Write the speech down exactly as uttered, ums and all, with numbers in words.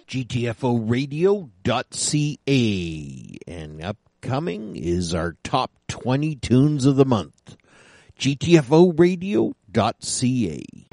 G T F O radio dot C A. And upcoming is our top twenty tunes of the month. G T F O radio dot C A.